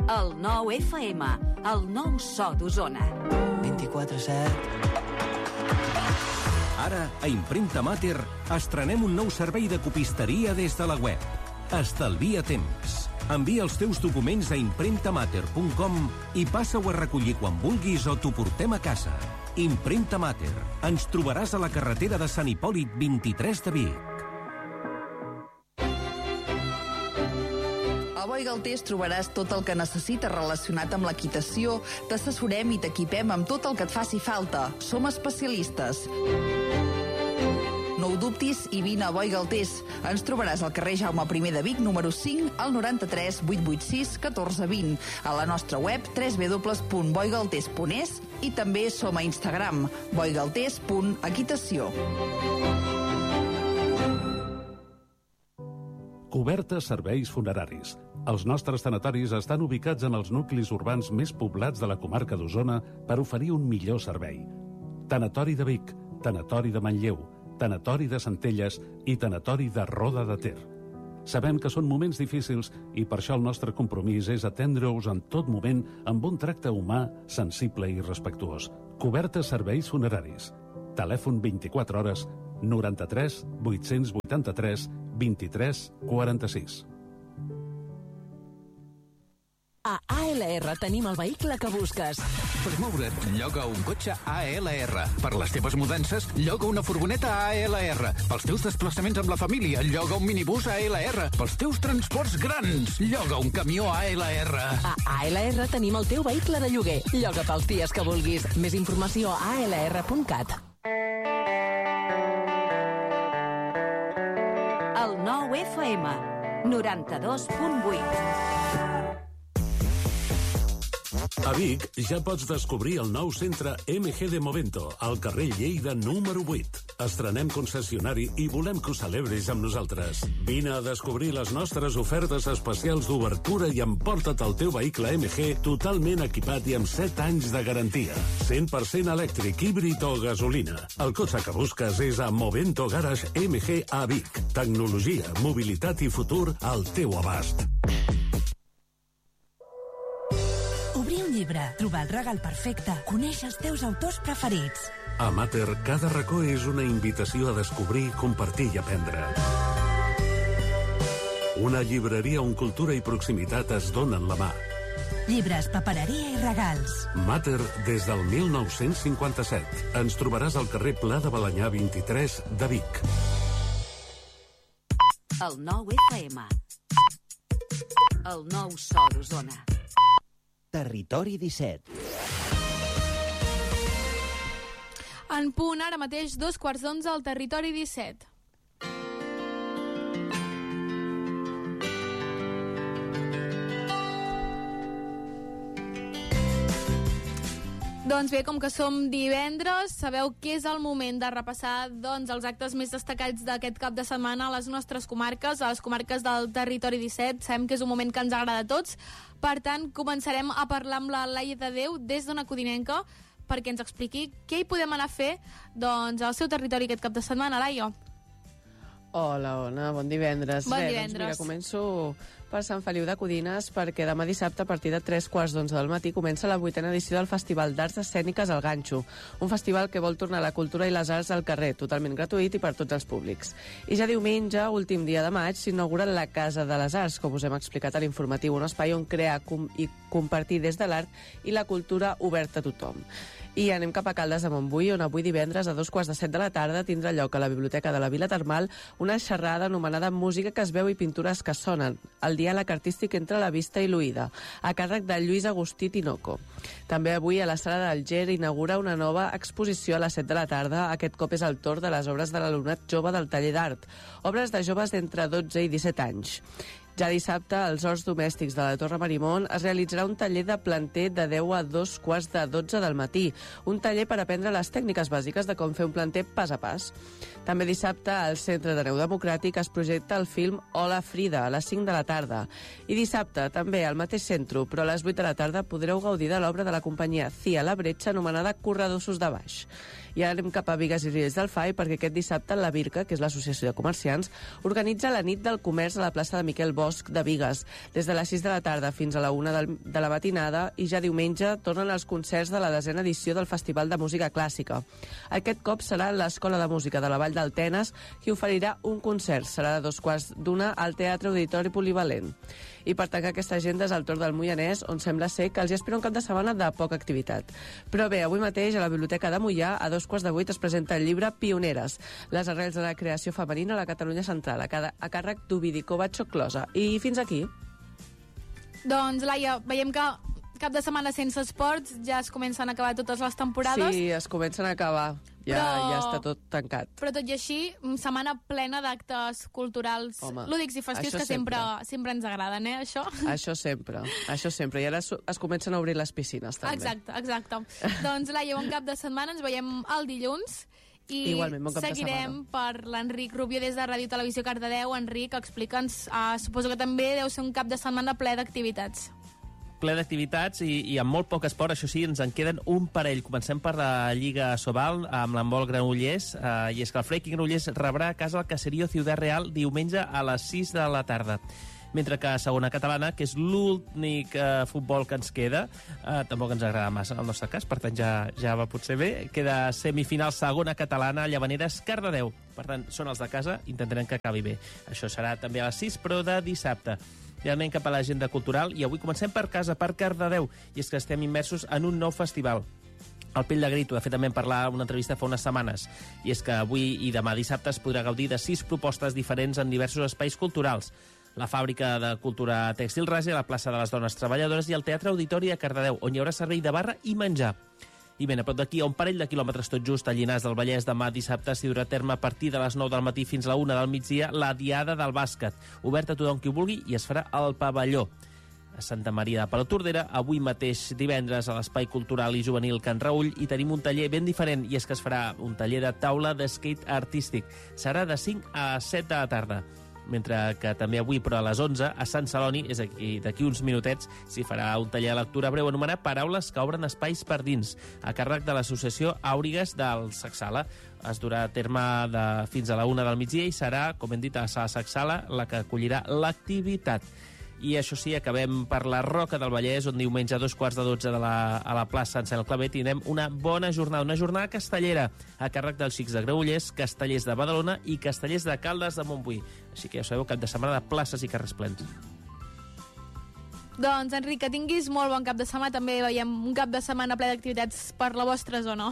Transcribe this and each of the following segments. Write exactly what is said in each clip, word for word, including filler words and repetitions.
El nou F M, el nou so d'Osona. vint-i-quatre set. Ara, a Impremta Mater, estrenem un nou servei de copisteria des de la web. Estalvia temps. Envia els teus documents a impremta mater punt com i passa-ho a recollir quan vulguis o t'ho portem a casa. Impremta Mater. Ens trobaràs a la carretera de Sant Hipòlit vint-i-tres de Vic. A Boi Galtés trobaràs tot el que necessites relacionat amb l'equitació. T'assessorem i t'equipem amb tot el que et faci falta. Som especialistes. No ho dubtis i vine a Boi Galtés. Ens trobaràs al carrer Jaume primer de Vic, número cinc, al noranta-tres vuit vuit sis catorze vint. A la nostra web w w w punt boigaltés punt es i també som a Instagram, boigaltés punt equitació. Cobertes serveis funeraris. Els nostres tanatoris estan ubicats en els nuclis urbans més poblats de la comarca d'Osona per oferir un millor servei. Tanatori de Vic, Tanatori de Manlleu, Tanatori de Centelles i Tanatori de Roda de Ter. Sabem que són moments difícils i per això el nostre compromís és atendre-us en tot moment amb un tracte humà, sensible i respectuós. Cobertes serveis funeraris. Telèfon vint-i-quatre hores, noranta-tres vuit-cents vuitanta-tres vint-i-tres quaranta-sis. A A L R tenim el vehicle que busques. Per moure't, lloga un cotxe A L R. Per les teves mudances, lloga una furgoneta A L R. Pels teus desplaçaments amb la família, lloga un minibús A L R. Pels teus transports grans, lloga un camió A L R. A A L R tenim el teu vehicle de lloguer. Lloga pels dies que vulguis. Més informació a a l r punt cat. El nou F M, noranta-dos punt vuit. A Vic ja pots descobrir el nou centre M G de Movento, al carrer Lleida número vuit. Estrenem concessionari i volem que ho celebris amb nosaltres. Vine a descobrir les nostres ofertes especials d'obertura i emporta't el teu vehicle M G totalment equipat i amb set anys de garantia. cent per cent elèctric, híbrid o gasolina. El cotxe que busques és a Movento Garage M G a Vic. Tecnologia, mobilitat i futur al teu abast. Obrir un llibre, trobar el regal perfecte, conèixer els teus autors preferits. A Mater, cada racó és una invitació a descobrir, compartir i aprendre. Una llibreria on cultura i proximitat es donen la mà. Llibres, papereria i regals. Mater des del mil nou-cents cinquanta-set. Ens trobaràs al carrer Pla de Balanyà vint-i-tres de Vic. El nou F M, el nou so d'Osona. Territori disset. En punt, ara mateix, dos quarts d'onze al Territori disset. Doncs bé, com que som divendres, sabeu que és el moment de repassar doncs, els actes més destacats d'aquest cap de setmana a les nostres comarques, a les comarques del Territori disset. Sabem que és un moment que ens agrada a tots. Per tant, començarem a parlar amb la Laia de Déu des d'una codinenca perquè ens expliqui què hi podem anar a fer doncs, al seu territori aquest cap de setmana. Laia. Hola, Ona, bon divendres. Bon Bé, divendres. Doncs mira, començo per Sant Feliu de Codines perquè demà dissabte a partir de tres quarts d'onze del matí comença la vuitena edició del Festival d'Arts Escèniques al Ganxo, un festival que vol tornar la cultura i les arts al carrer, totalment gratuït i per tots els públics. I ja diumenge, últim dia de maig, s'inaugura la Casa de les Arts, com us hem explicat a l'informatiu, un espai on crear com i compartir des de l'art i la cultura oberta a tothom. I anem cap a Caldes de Montbui, on avui divendres a dos quarts de set de la tarda tindrà lloc a la Biblioteca de la Vila Termal una xerrada anomenada Música que es veu i pintures que sonen, el diàleg artístic entre la vista i l'oïda, a càrrec de Lluís Agustí Tinoco. També avui a la Sala del Ger inaugura una nova exposició a les set de la tarda. Aquest cop és el torn de les obres de l'alumnat jove del taller d'art, obres de joves d'entre dotze i disset anys. Ja dissabte, als Horts Domèstics de la Torre Marimón es realitzarà un taller de planter de deu a dos quarts de dotze del matí, un taller per aprendre les tècniques bàsiques de com fer un planter pas a pas. També dissabte, al Centre de Neu Democràtic es projecta el film Hola Frida, a les cinc de la tarda. I dissabte, també al mateix centre, però a les vuit de la tarda podreu gaudir de l'obra de la companyia Cia La Bretxa anomenada Corredossos de Baix. I ara anem cap a Bigues i Riells del Fai, perquè aquest dissabte la Birca, que és l'Associació de Comerciants, organitza la nit del comerç a la plaça de Miquel Bosch de Bigues, des de les sis de la tarda fins a la una de la matinada, i ja diumenge tornen els concerts de la desena edició del Festival de Música Clàssica. Aquest cop serà l'Escola de Música de la Vall d'Altenes qui oferirà un concert. Serà de dos quarts d'una al Teatre Auditori Polivalent. I per tancar aquesta agenda és el torn del Moianès, on sembla ser que els hi espera un cap de setmana de poca activitat. Però bé, avui mateix a la Biblioteca de Moià, a dos quarts de vuit, es presenta el llibre Pioneres, les arrels de la creació femenina a la Catalunya central, a, cada, a càrrec d'Ovidi Kovacho Closa. I fins aquí. Doncs, Laia, veiem que cap de setmana sense esports, ja es comencen a acabar totes les temporades. Sí, es comencen a acabar. Ja, però, ja està tot tancat. Però tot i així, setmana plena d'actes culturals, Home, lúdics i festius que sempre, sempre. sempre ens agraden, eh, això? Això sempre, això sempre. I ara es, es comencen a obrir les piscines, també. Exacte, exacte. Doncs, Laia, bon cap de setmana, ens veiem el dilluns. I igualment, bon cap de seguirem setmana. per l'Enric Rubio des de Ràdio Televisió Cardedeu. Enric, explica'ns, uh, suposo que també deu ser un cap de setmana ple d'activitats. Ple d'activitats i, i amb molt poc esport, això sí, ens en queden un parell. Comencem per la Lliga Sobal amb l'handbol Granollers, eh, i és que el Freiking Granollers rebrà a casa el Caserío Ciudad Real diumenge a les sis de la tarda. Mentre que a segona catalana, que és l'únic eh, futbol que ens queda, eh, tampoc ens agrada massa el nostre cas, per tant ja, ja va potser bé, queda semifinal segona catalana, Llavaneres Cardedeu. Per tant, són els de casa, intentarem que acabi bé. Això serà també a les sis, però de dissabte. Ja anem cap a l'agenda cultural i avui comencem per casa, per Cardedeu, i és que estem immersos en un nou festival. El Pell de Grito, de fet, també en parlar una entrevista fa unes setmanes, i és que avui i demà dissabte es podrà gaudir de sis propostes diferents en diversos espais culturals. La Fàbrica de Cultura Tèxtil Rase, la plaça de les Dones Treballadores i el Teatre Auditori a Cardedeu, on hi haurà servei de barra i menjar. I ben a prop d'aquí, a un parell de quilòmetres tot just, a Llinars del Vallès, demà dissabte s'hi durà a terme a partir de les nou del matí fins a la una del migdia la Diada del Bàsquet, oberta a tothom qui ho vulgui, i es farà al pavelló. A Santa Maria de Palautordera, avui mateix divendres a l'Espai Cultural i Juvenil Can Raüll, i tenim un taller ben diferent, i és que es farà un taller de taula de skate artístic. Serà de cinc a set de la tarda. Mentre que també avui, però a les onze, a Sant Celoni, és aquí d'aquí uns minutets, s'hi farà un taller de lectura breu anomenat Paraules que obren espais per dins, a càrrec de l'associació Àurigues del Sacsala. Es durà a terme de, fins a la una del migdia i serà, com hem dit, a Sala Sacsala la que acollirà l'activitat. I això sí, acabem per la Roca del Vallès, on diumenge a dos quarts de dotze de la, a la plaça Sant Claver tindrem una bona jornada, una jornada castellera, a càrrec dels Xics de Granollers, Castellers de Badalona i Castellers de Caldes de Montbui. Així que ja sabeu, cap de setmana de places i carrers plens. Doncs, Enric, que tinguis molt bon cap de setmana. També veiem un cap de setmana ple d'activitats per la vostra zona.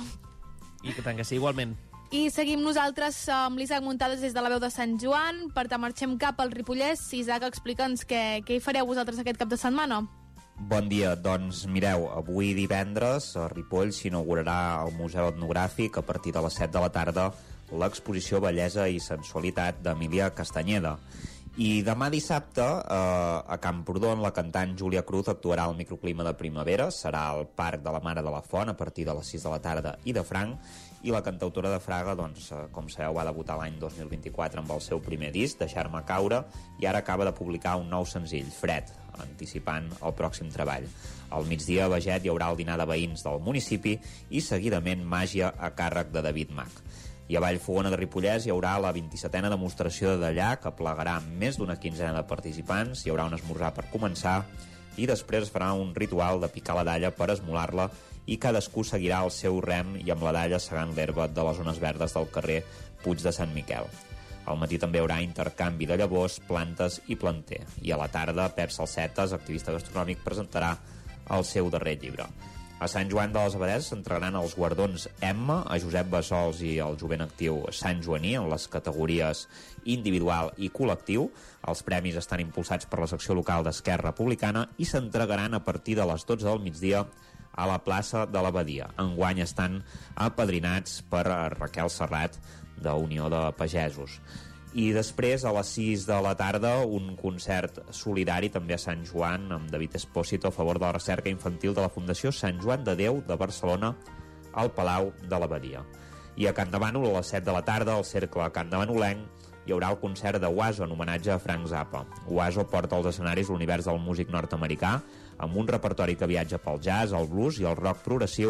I que tant que sí, igualment. I seguim nosaltres amb l'Isaac Muntades des de la veu de Sant Joan. Per tant, marxem cap al Ripollès. Isaac, explica'ns què, què hi fareu vosaltres aquest cap de setmana. Bon dia, doncs mireu, avui divendres a Ripoll s'inaugurarà al Museu Etnogràfic a partir de les set de la tarda l'exposició Bellesa i Sensualitat d'Emília Castanyeda. I demà dissabte, eh, a Camprodon, la cantant Júlia Cruz actuarà al microclima de primavera, serà al Parc de la Mare de la Font a partir de les sis de la tarda i de franc, i la cantautora de Fraga, doncs, eh, com sabeu, va debutar l'any dos mil vint-i-quatre amb el seu primer disc, Deixar-me caure, i ara acaba de publicar un nou senzill, Fred, anticipant el pròxim treball. Al migdia a Beget hi haurà el dinar de veïns del municipi i seguidament màgia a càrrec de David Mac. I a Vallfogona de Ripollès hi haurà la vint-i-setena demostració de Dallà, que plegarà més d'una quinzena de participants, hi haurà un esmorzar per començar, i després es farà un ritual de picar la dalla per esmolar-la, i cadascú seguirà el seu rem i amb la dalla segant l'herba de les zones verdes del carrer Puig de Sant Miquel. Al matí també hi haurà intercanvi de llavors, plantes i planter. I a la tarda, Pep Salsetes, activista gastronòmic, presentarà el seu darrer llibre. A Sant Joan de les Abadesses s'entregaran els guardons Emma a Josep Bassols i el jovent actiu Sant Joaní en les categories individual i col·lectiu. Els premis estan impulsats per la secció local d'Esquerra Republicana i s'entregaran a partir de les dotze del migdia a la plaça de l'Abadia. Enguany estan apadrinats per Raquel Serrat, de Unió de Pagesos. I després, a les sis de la tarda, un concert solidari també a Sant Joan amb David Espósito a favor de la recerca infantil de la Fundació Sant Joan de Déu de Barcelona al Palau de l'Abadia. I a Can de Bànol, a les set de la tarda, al Cercle Can de Bànolenc, hi haurà el concert de Oazo en homenatge a Frank Zappa. Oazo porta als escenaris l'univers del músic nord-americà amb un repertori que viatja pel jazz, el blues i el rock progressiu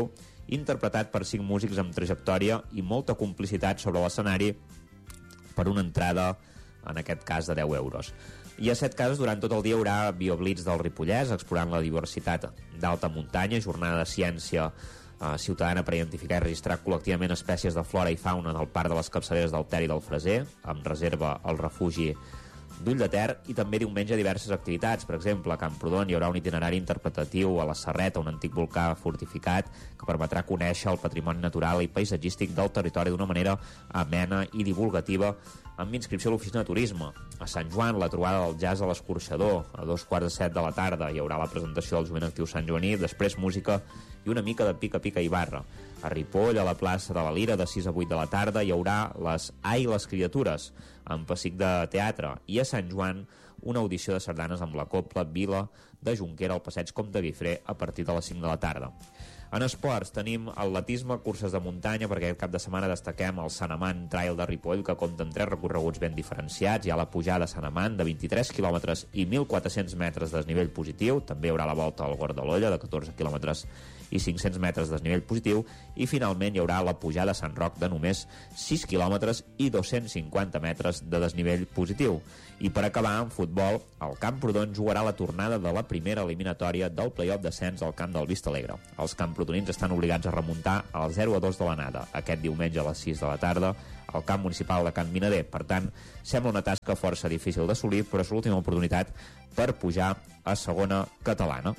interpretat per cinc músics amb trajectòria i molta complicitat sobre l'escenari per una entrada, en aquest cas, de deu euros. I a set cases durant tot el dia hi haurà Bioblitz del Ripollès, explorant la diversitat d'alta muntanya, jornada de ciència eh, ciutadana per identificar i registrar col·lectivament espècies de flora i fauna del Parc de les Capçaleres del Ter i del Freser, amb reserva al refugi d'Ull de Ter, i també diumenge diverses activitats. Per exemple, a Camprodon hi haurà un itinerari interpretatiu a la Serreta, un antic volcà fortificat que permetrà conèixer el patrimoni natural i paisatgístic del territori d'una manera amena i divulgativa, amb inscripció a l'oficina de turisme. A Sant Joan, la trobada del jazz a l'Escorxador, a dos quarts de set de la tarda hi haurà la presentació del jovent actiu Sant Joaní, després música i una mica de pica-pica i barra. A Ripoll, a la plaça de la Lira, de sis a vuit de la tarda, hi haurà les Ai, les criatures, amb pessic de teatre, i a Sant Joan una audició de sardanes amb la Copla Vila de Junquera al passeig Comte Guifré a partir de les cinc de la tarda. En esports tenim atletisme, curses de muntanya, perquè aquest cap de setmana destaquem el Sant Amant Trail de Ripoll, que compta amb tres recorreguts ben diferenciats. Hi ha la pujada a Sant Amant de vint-i-tres quilòmetres i mil quatre-cents metres de desnivell positiu. També hi haurà la volta al Gord de l'Olla de catorze quilòmetres i cinc-cents metres de desnivell positiu. I finalment hi haurà la pujada a Sant Roc de només sis quilòmetres i dos-cents cinquanta metres de desnivell positiu. I per acabar, en futbol, el Camprodon jugarà la tornada de la primera eliminatòria del play-off descens al camp del Vistalegre. Els camprodonins estan obligats a remuntar al zero a dos de l'anada aquest diumenge a les sis de la tarda al camp municipal de Can Minader. Per tant, sembla una tasca força difícil d'assolir, però és l'última oportunitat per pujar a segona catalana.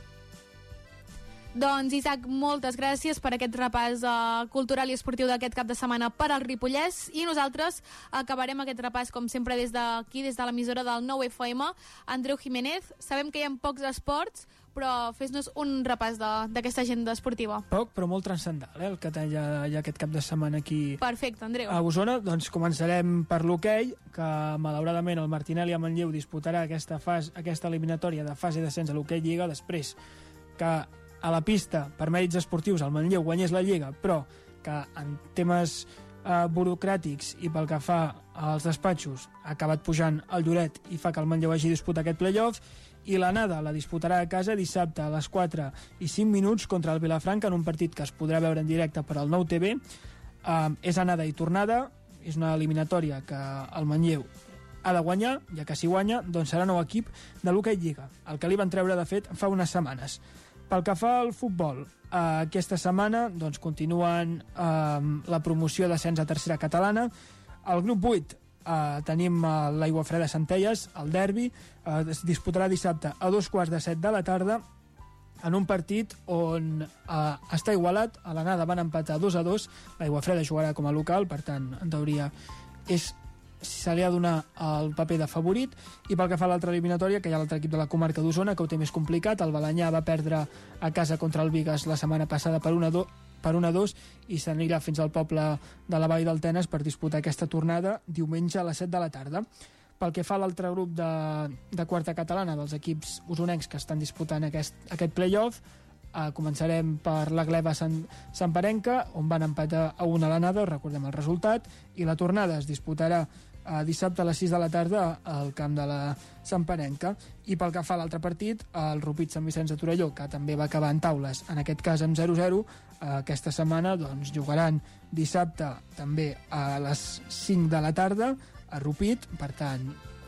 Doncs, Isaac, moltes gràcies per aquest repàs uh, cultural i esportiu d'aquest cap de setmana per al Ripollès, i nosaltres acabarem aquest repàs, com sempre, des d'aquí, des de l'emissora del nou F M. Andreu Jiménez, sabem que hi ha pocs esports, però fes-nos un repàs d'aquesta agenda esportiva. Poc, però molt transcendental, eh, el que hi ha, hi ha aquest cap de setmana aquí. Perfecte, Andreu. A Osona, doncs començarem per l'hoquei, que malauradament el Martinelli a Manlleu disputarà aquesta, fase, aquesta eliminatòria de fase d'ascens a l'hoquei Lliga, després que a la pista, per mèrits esportius, el Manlleu guanyés la Lliga, però que en temes eh, burocràtics i pel que fa als despatxos ha acabat pujant el Lloret i fa que el Manlleu hagi disputat aquest play-off. I l'anada la disputarà a casa dissabte a les quatre i cinc minuts contra el Vilafranca en un partit que es podrà veure en directe per al nou T V. Eh, és anada i tornada, és una eliminatòria que el Manlleu ha de guanyar, ja que si guanya, doncs serà nou equip de l'hoquei Lliga, el que li van treure, de fet, fa unes setmanes. Pel que fa al futbol, eh, aquesta setmana doncs, continuen eh, la promoció d'ascens a tercera catalana. Al grup vuit eh, tenim eh, l'Aiguafreda Centelles, el derbi, eh, es disputarà dissabte a dos quarts de set de la tarda en un partit on eh, està igualat. A l'anada van empatar dos a dos, l'Aiguafreda jugarà com a local, per tant, en teoria és se li ha de donar el paper de favorit. I pel que fa a l'altra eliminatòria, que hi ha l'altre equip de la comarca d'Osona, que ho té més complicat. El Balanyà va perdre a casa contra el Bigues la setmana passada per una a dos i s'anirà fins al poble de la Vall del Tenes per disputar aquesta tornada diumenge a les set de la tarda. Pel que fa a l'altre grup de, de quarta catalana, dels equips osonencs que estan disputant aquest, aquest play-off, Uh, començarem per la Gleva Sant, Santperenca, on van empatar a una a l'anada, recordem el resultat, i la tornada es disputarà uh, dissabte a les sis de la tarda al camp de la Santperenca. I pel que fa a l'altre partit, el Rupit Sant Vicenç de Torelló, que també va acabar en taules, en aquest cas amb zero a zero, uh, aquesta setmana doncs, jugaran dissabte també a les cinc de la tarda a Rupit. Per tant,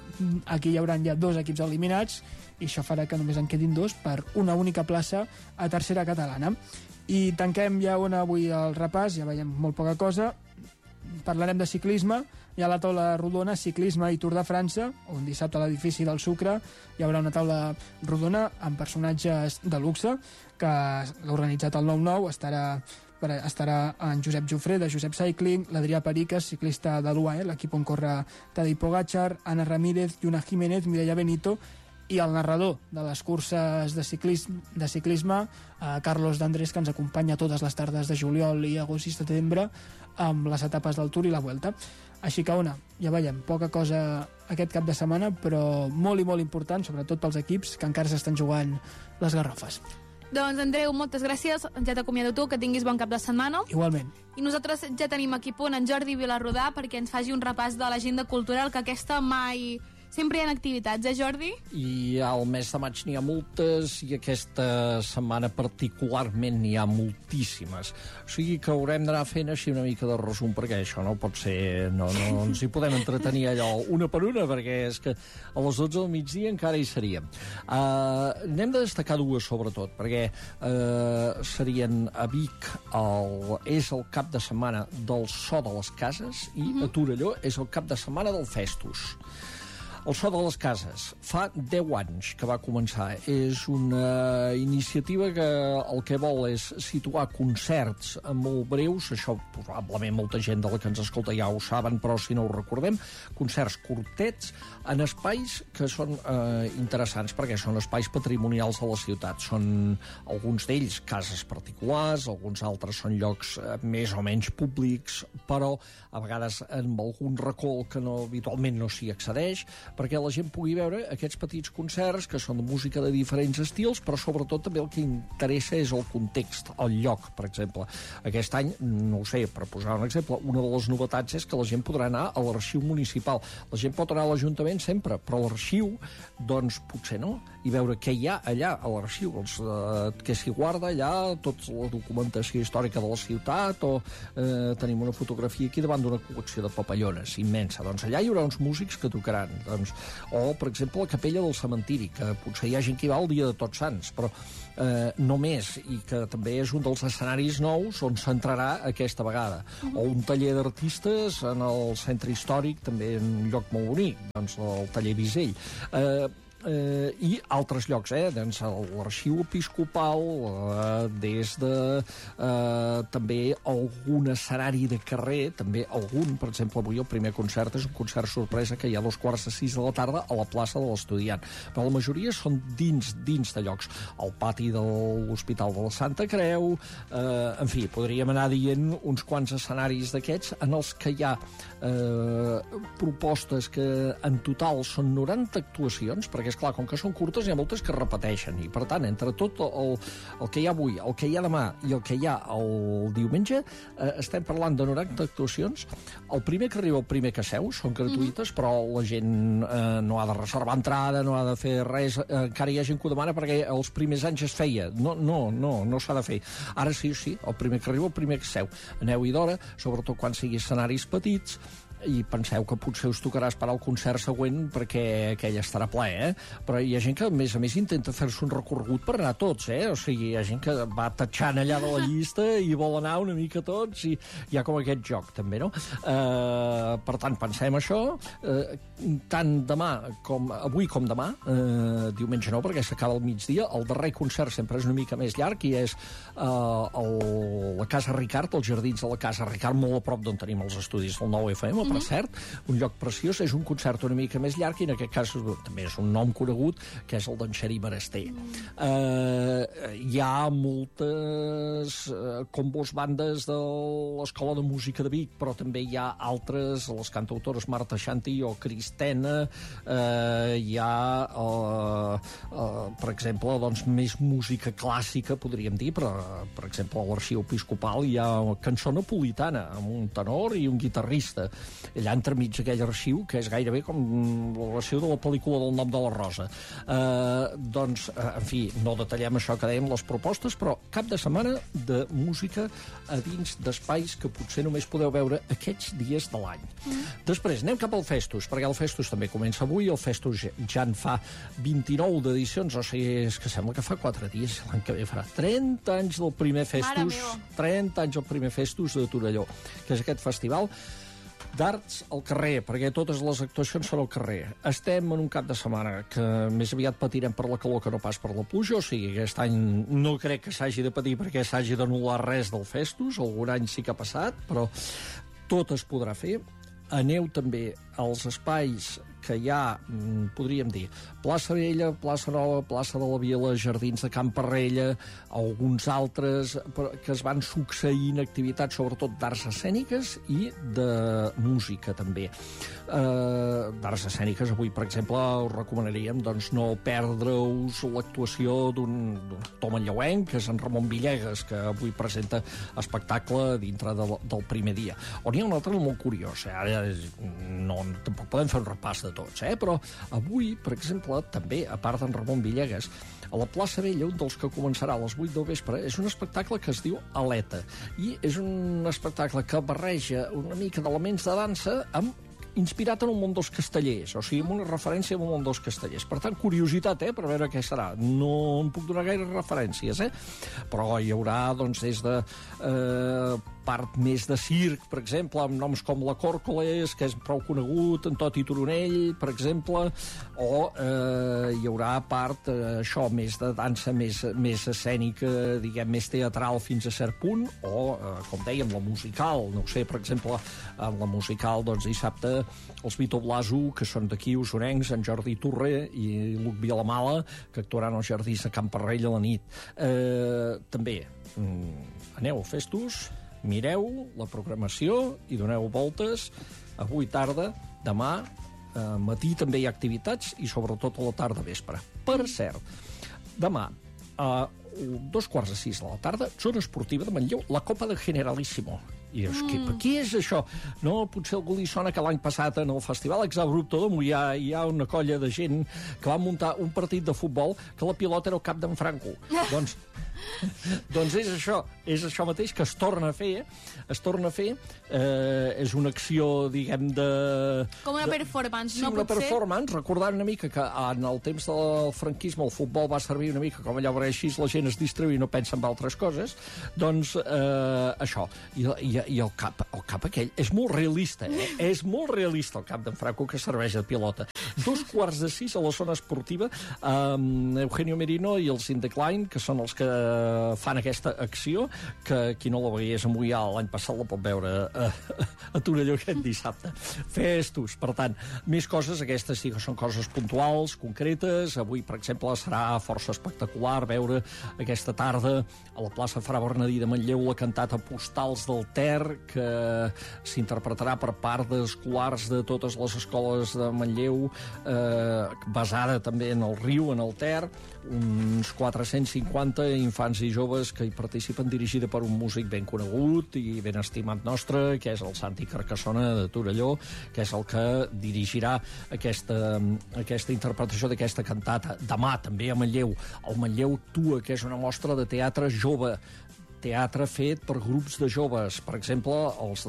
aquí hi haurà ja dos equips eliminats, i això farà que només en quedin dos per una única plaça a tercera catalana. I tanquem ja on avui el repàs, ja veiem molt poca cosa. Parlarem de ciclisme. Hi ha la taula rodona Ciclisme i Tour de França, on dissabte a l'edifici del Sucre hi haurà una taula rodona amb personatges de luxe que l'ha organitzat el nou nou. Estarà estarà en Josep Jofré, de Josep Cycling, l'Adrià Periques, ciclista de l'U A E, l'equip on corre Tadej Pogačar, Ana Ramírez, Lluna Jiménez, Mireia Benito, i el narrador de les curses de ciclisme, de ciclisme eh, Carlos D'Andrés, que ens acompanya totes les tardes de juliol i agost i setembre amb les etapes del Tour i la Vuelta. Així que, Ona, ja veiem, poca cosa aquest cap de setmana, però molt i molt important, sobretot pels equips que encara s'estan jugant les garrofes. Doncs, Andreu, moltes gràcies. Ja t'acomiado tu, que tinguis bon cap de setmana. Igualment. I nosaltres ja tenim aquí punt en Jordi Vilarrodà perquè ens faci un repàs de l'agenda cultural, que aquesta mai Sempre hi ha activitats, eh, Jordi? I al mes de maig n'hi ha moltes i aquesta setmana particularment n'hi ha moltíssimes. O sigui que haurem d'anar fent així una mica de resum, perquè això no pot ser... No, no ens hi podem entretenir allò una per una, perquè és que a les dotze del migdia encara hi seríem. Uh, n'hem de destacar dues, sobretot, perquè uh, serien a Vic, el, és el cap de setmana del So de les Cases, i a Torelló és el cap de setmana del Festus. El So de les Cases fa deu anys que va començar. És una iniciativa que el que vol és situar concerts molt breus, això probablement molta gent de la que ens escolta ja ho saben, però si no ho recordem, concerts curtets en espais que són eh, interessants, perquè són espais patrimonials de la ciutat. Són alguns d'ells cases particulars, alguns altres són llocs eh, més o menys públics, però a vegades amb algun racó que no, habitualment no s'hi accedeix, perquè la gent pugui veure aquests petits concerts que són de música de diferents estils, però sobretot també el que interessa és el context, el lloc, per exemple. Aquest any, no ho sé, per posar un exemple, una de les novetats és que la gent podrà anar a l'arxiu municipal. La gent pot anar a l'Ajuntament sempre, però a l'arxiu, doncs potser no, i veure què hi ha allà a l'arxiu, doncs, eh, què s'hi guarda allà, tota la documentació històrica de la ciutat, o eh, tenim una fotografia aquí davant d'una col·lecció de papallones immensa. Doncs allà hi haurà uns músics que tocaran, doncs, o, per exemple, la capella del cementiri, que potser hi ha gent que hi va el dia de Tots Sants, però eh, no més, i que també és un dels escenaris nous on s'entrarà aquesta vegada. O un taller d'artistes en el centre històric, també en un lloc molt bonic, doncs el taller Bisell. Eh, Eh, i altres llocs, eh? Doncs l'arxiu episcopal, eh, des de eh, també algun escenari de carrer, també algun, per exemple, avui el primer concert és un concert sorpresa que hi ha a dos quarts de sis de la tarda a la plaça de l'Estudiant, però la majoria són dins dins de llocs, al pati de l'Hospital de la Santa Creu, eh, en fi, podríem anar dient uns quants escenaris d'aquests en els que hi ha eh, propostes que en total són noranta actuacions, perquè és clar, com que són curtes, hi ha moltes que repeteixen, i per tant, entre tot el, el que hi ha avui, el que hi ha demà i el que hi ha el diumenge, eh, estem parlant de noranta actuacions. El primer que arriba, el primer que seu, són gratuïtes, però la gent eh, no ha de reservar entrada, no ha de fer res, eh, encara hi ha gent que ho demana perquè els primers anys es feia. No, no, no, no s'ha de fer. Ara sí, sí, el primer que arriba, el primer que seu. Aneu-hi d'hora, sobretot quan sigui escenaris petits, i penseu que potser us tocarà esperar el concert següent perquè aquell estarà ple, eh? Però hi ha gent que, a més a més, intenta fer-se un recorregut per anar tots, eh? O sigui, hi ha gent que va tatxant allà de la llista i vol anar una mica tots, i hi ha com aquest joc, també, no? Eh, per tant, pensem això, eh, tant demà com avui com demà, eh, diumenge no, perquè s'acaba el migdia, el darrer concert sempre és una mica més llarg, i és eh, el, la Casa Ricard, els jardins de la Casa Ricard, molt a prop d'on tenim els estudis del nou F M, per cert, un lloc preciós, és un concert una mica més llarg, i en aquest cas també és un nom conegut, que és el d'en Xarí Baraster. Eh, hi ha moltes eh, combos bandes de l'Escola de Música de Vic, però també hi ha altres, les cantautores Marta Xanti o Cristena, eh, hi ha, eh, eh, per exemple, doncs, més música clàssica, podríem dir, però, per exemple, a l'Arxiu Episcopal hi ha cançó napolitana, amb un tenor i un guitarrista, allà entremig aquell arxiu, que és gairebé com l'arxiu de la pel·lícula del Nom de la Rosa. Eh, doncs, en fi, no detallem això que dèiem, les propostes, però cap de setmana de música a dins d'espais que potser només podeu veure aquests dies de l'any. Mm. Després, anem cap al Festus, perquè el Festus també comença avui, el Festus ja en fa vint-i-nou d'edicions, o sigui, és que sembla que fa quatre dies, l'any que ve farà trenta anys del primer Festus, trenta anys del primer Festus de Torelló, que és aquest festival d'arts al carrer, perquè totes les actuacions són al carrer. Estem en un cap de setmana que més aviat patirem per la calor que no pas per la pluja, o sigui, aquest any no crec que s'hagi de patir perquè s'hagi d'anul·lar res del Festus, algun any sí que ha passat, però tot es podrà fer. Aneu també als espais que hi ha, podríem dir, plaça Vella, plaça Nova, plaça de la Vila, jardins de Can Parrella, alguns altres que es van succeint activitats, sobretot d'arts escèniques i de música, també. Uh, d'arts escèniques, avui, per exemple, us recomanaríem doncs, no perdre-us l'actuació d'un Tom Manlleuenc, que és en Ramon Villegas, que avui presenta espectacle dintre de, del primer dia. On hi ha un altre molt curiós, eh? Ara no, tampoc podem fer un repàs de de tots, eh? Però avui, per exemple, també, a part d'en Ramon Villegas, a la plaça Vella, un dels que començarà a les vuit del vespre, és un espectacle que es diu Aleta, i és un espectacle que barreja una mica d'elements de dansa amb inspirat en un món dels castellers, o sigui, amb una referència en un món dels castellers. Per tant, curiositat, eh?, per veure què serà. No em puc donar gaire referències, eh? Però hi haurà, doncs, des de eh, part més de circ, per exemple, amb noms com la Còrcoles, que és prou conegut, en Toti Turonell, per exemple, o eh, hi haurà part, eh, això, més de dansa, més, més escènica, diguem, més teatral fins a cert punt, o, eh, com dèiem, la musical, no ho sé, per exemple, en la musical, doncs, dissabte, els Vito Blaso, que són d'aquí, usonencs, en Jordi Torre i Luc Vilamala, que actuaran als jardins de Camp Parrell a la nit. Eh, també, mm, aneu a festos, mireu la programació i doneu voltes avui tarda, demà, eh, matí també hi ha activitats i sobretot a la tarda vespre. Per cert, demà, a dos quarts de sis de la tarda, zona esportiva de Manlleu, la Copa de Generalíssimo. I dius, mm. què, què és això? No, potser algú li sona que l'any passat en el Festival Exabrupto de Moià hi ha una colla de gent que va muntar un partit de futbol que la pilota era el cap d'en Franco. doncs, doncs és això, és això mateix que es torna a fer, es torna a fer, eh, és una acció, diguem, de... Com una de, performance, sí, no una pot performance, ser? Recordant una mica que en el temps del franquisme el futbol va servir una mica com allò, perquè així la gent es distreu i no pensa en altres coses, doncs eh, això, i, i i el cap, el cap aquell és molt realista, eh? És molt realista el cap d'en Franco que serveix de pilota. Dos quarts de sis a la zona esportiva amb Eugenio Merino i els In Decline, que són els que fan aquesta acció, que qui no la veiés a Moià l'any passat la pot veure a, a Torelló aquest dissabte. Festos, per tant, més coses, aquestes sí que són coses puntuals, concretes. Avui, per exemple, serà força espectacular veure aquesta tarda a la plaça Fra Bernadí de Manlleu la cantata Postals del Ter, que s'interpretarà per part d'escolars de totes les escoles de Manlleu, eh, basada també en el riu, en el Ter, uns quatre-cents cinquanta infants i joves que hi participen, dirigida per un músic ben conegut i ben estimat nostre, que és el Santi Carcassona de Torelló, que és el que dirigirà aquesta, aquesta interpretació d'aquesta cantata. Demà, també a Manlleu, el Manlleu Actua, que és una mostra de teatre jove, teatre fet per grups de joves, per exemple, els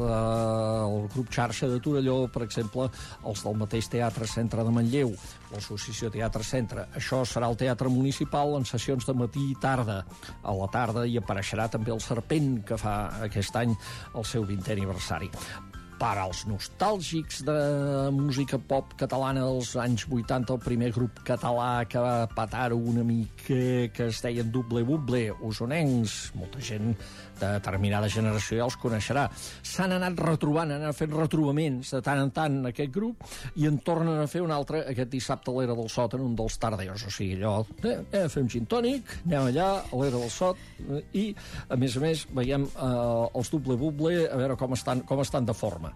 del grup Xarxa de Torelló, per exemple, els del mateix Teatre Centre de Manlleu, l'associació Teatre Centre. Això serà el Teatre Municipal en sessions de matí i tarda. A la tarda hi apareixerà també el Serpent, que fa aquest any el seu vintè aniversari. Per als nostàlgics de música pop catalana dels anys vuitanta, el primer grup català que va petar-ho una mica, que es deien Doble Buble, usonencs, molta gent de determinada generació ja els coneixerà. S'han anat retrobant, han anat fent retrobaments de tant en tant aquest grup i en tornen a fer un altre aquest dissabte a l'Era del Sot, en un dels tardeos. O sigui, allò, eh, anem a fer un gin tònic, anem allà a l'Era del Sot eh, i, a més a més, veiem eh, els Doble Buble a veure com estan, com estan de forma.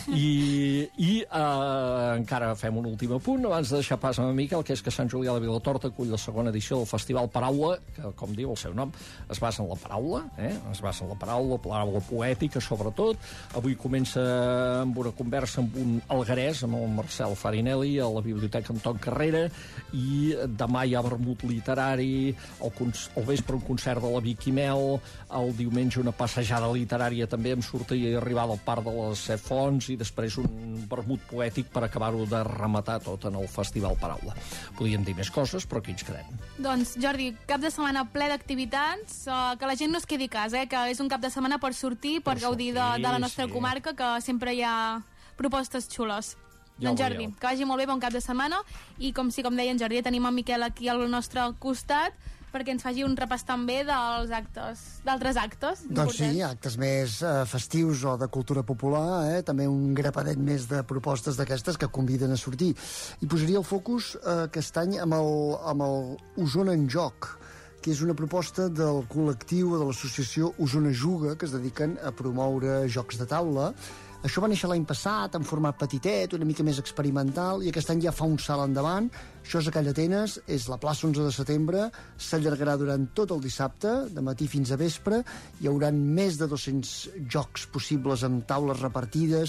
I, i eh, encara fem un últim apunt abans de deixar pas a Miquel, que és que Sant Julià de Vilatorta acull la segona edició del Festival Paraula, que, com diu el seu nom, es basa en la paraula, eh? es basa en la paraula, paraula poètica, sobretot. Avui comença amb una conversa amb un alguerès, amb el Marcel Farinelli, a la Biblioteca Anton Carrera, i demà hi ha vermut literari, el, el vespre un concert de la Vicky Mel, el diumenge una passejada literària també amb sortida i arribada al Parc de les Set Fonts, i després un vermut poètic per acabar-ho de rematar tot en el Festival Paraula. Podríem dir més coses, però aquí ens quedem. Doncs, Jordi, cap de setmana ple d'activitats, uh, que la gent no es quedi a casa, eh? Que és un cap de setmana per sortir, per, per gaudir sortir, de, de la nostra sí. comarca, que sempre hi ha propostes xules. Ja doncs, Jordi, que vagi molt bé, bon cap de setmana, i com sí, com deia en Jordi, tenim en Miquel aquí al nostre costat, perquè ens faci un repàs també dels actes, d'altres actes. Doncs sí, actes més eh, festius o de cultura popular, eh? També un grapadet més de propostes d'aquestes que conviden a sortir. I posaria el focus eh, aquest any amb el, amb el Osona en Joc, que és una proposta del col·lectiu de l'associació Osona Juga, que es dediquen a promoure jocs de taula. Això va néixer l'any passat, en format petitet, una mica més experimental, i aquest any ja fa un salt endavant. Això és a Call d'Atenes, és la plaça onze de setembre, s'allargarà durant tot el dissabte, de matí fins a vespre. Hi haurà més de dos-cents jocs possibles amb taules repartides,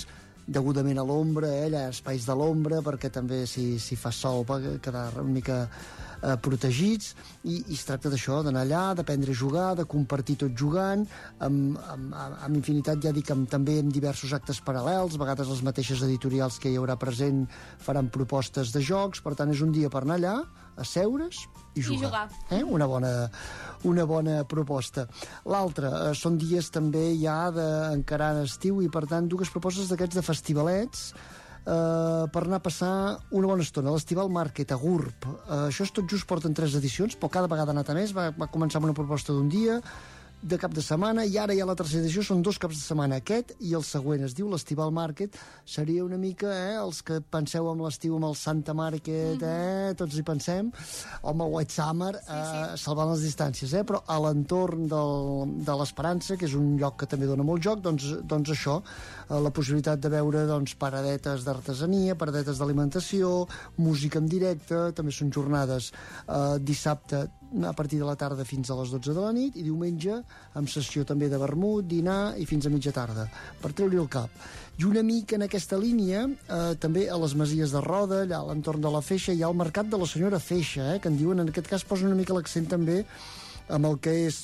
degudament a l'ombra, eh? Allà espais de l'ombra, perquè també si, si fa sol va quedar una mica eh, protegits, i, i es tracta d'això, d'anar allà, d'aprendre a jugar, de compartir tot jugant, amb, amb, amb infinitat, ja dic, amb, també amb diversos actes paral·lels, a vegades les mateixes editorials que hi haurà present faran propostes de jocs, per tant és un dia per anar allà, asseure's i jugar. I jugar. Eh? Una, bona, una bona proposta. L'altra, eh, són dies també ja d'encarar estiu, i per tant dues propostes d'aquests de festivalets eh, per anar a passar una bona estona. L'Estival Market a Gurb. Eh, això és tot just, porten tres edicions, però cada vegada ha anat a més. Va, va començar amb una proposta d'un dia, de cap de setmana, i ara ja la tercera edició són dos caps de setmana, aquest i el següent. Es diu l'Estival Market. Seria una mica, eh, els que penseu amb l'estiu, amb el Santa Market, eh, tots hi pensem, o amb el White Summer, eh, sí, sí. salvant les distàncies, eh, però a l'entorn del, de l'Esperança, que és un lloc que també dona molt joc, doncs, doncs això, eh, la possibilitat de veure doncs, paradetes d'artesania, paradetes d'alimentació, música en directe, també són jornades eh, dissabte a partir de la tarda fins a les dotze de la nit, i diumenge amb sessió també de vermut, dinar i fins a mitja tarda, per treure el cap. I una mica en aquesta línia, eh, també a les Masies de Roda, allà a l'entorn de la Feixa, hi ha el Mercat de la Senyora Feixa, eh, que en diuen, en aquest cas posa una mica l'accent també amb el que és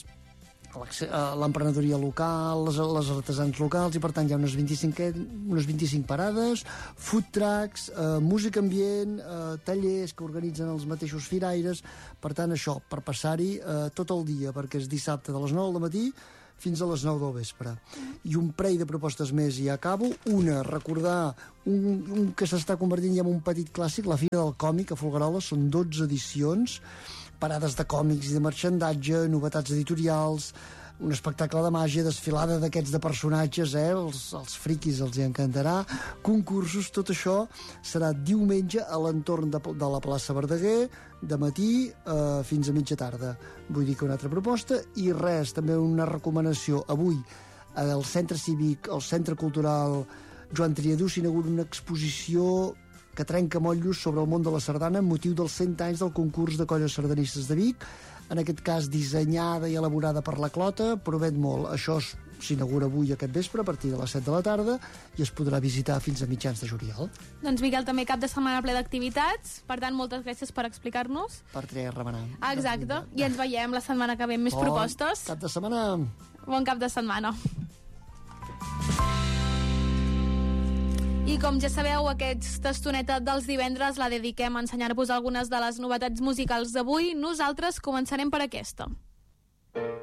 l'emprenedoria local, les, les artesans locals, i per tant hi ha unes vint-i-cinc, unes vint-i-cinc parades, food trucks, eh, música ambient, eh, tallers que organitzen els mateixos firaires. Per tant, això, per passar-hi eh, tot el dia, perquè és dissabte de les nou del matí fins a les nou del vespre. I un parell de propostes més i acabo. Una, recordar un, un que s'està convertint ja en un petit clàssic, la Fira del Còmic a Folgueroles, són dotze edicions, parades de còmics i de marxandatge, novetats editorials, un espectacle de màgia, desfilada d'aquests de personatges, eh? els, els friquis els hi encantarà, concursos, tot això serà diumenge a l'entorn de, de la plaça Verdaguer, de matí eh, fins a mitja tarda. Vull dir que una altra proposta, i res, també una recomanació. Avui, al Centre Cívic, al Centre Cultural Joan Triadú, s'inaugura una exposició que trenca motllos sobre el món de la sardana amb motiu dels cent anys del concurs de colles sardanistes de Vic, en aquest cas dissenyada i elaborada per la Clota, promet molt. Això s'inaugura avui aquest vespre a partir de les set de la tarda i es podrà visitar fins a mitjans de juliol. Doncs Miquel, també cap de setmana ple d'activitats, per tant moltes gràcies per explicar-nos. Per treure remenant. Ah, exacte, i ens veiem la setmana que ve amb més bon propostes. Cap de setmana. Bon cap de setmana. I com ja sabeu, aquesta estoneta dels divendres la dediquem a ensenyar-vos algunes de les novetats musicals d'avui. Nosaltres començarem per aquesta.